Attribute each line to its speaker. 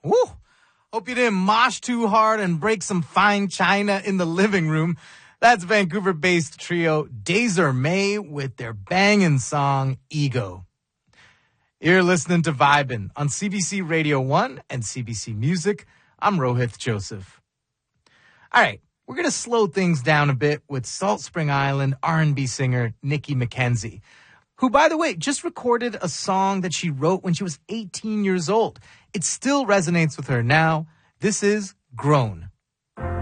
Speaker 1: Woo! Hope you didn't mosh too hard and break some fine china in the living room. That's Vancouver-based trio May with their bangin' song, Ego. You're listening to Vibin' on CBC Radio 1 and CBC Music. I'm Rohith Joseph. All right, we're going to slow things down a bit with Salt Spring Island R&B singer Nikki McKenzie, who, by the way, just recorded a song that she wrote when she was 18 years old. It still resonates with her now. This is Grown.